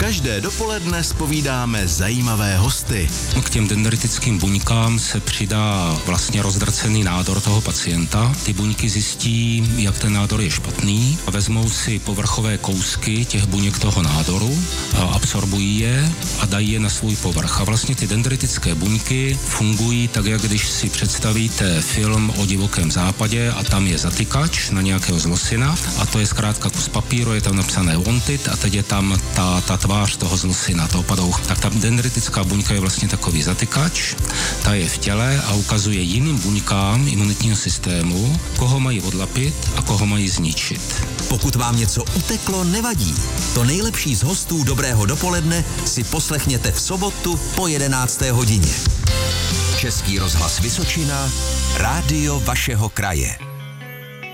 Každé dopoledne zpovídáme zajímavé hosty. K těm dendritickým buňkám se přidá vlastně rozdrcený nádor toho pacienta. Ty buňky zjistí, jak ten nádor je špatný a vezmou si povrchové kousky těch buněk toho nádoru, absorbují je a dají je na svůj povrch. A vlastně ty dendritické buňky fungují tak, jak když si představíte film o divokém západě a tam je zatykač na nějakého zlosina a to je zkrátka kus papíru, je tam napsané wanted a teď je tam ta tvář toho zlosina, toho padoucha. Tak ta dendritická buňka je vlastně takový zatykač, ta je v těle a ukazuje jiným buňkám imunitního systému, koho mají odlapit a koho mají zničit. Pokud vám něco uteklo, nevadí. To nejlepší z hostů Dobrého dopoledne si poslechněte v sobotu po 11. hodině. Český rozhlas Vysočina, rádio vašeho kraje.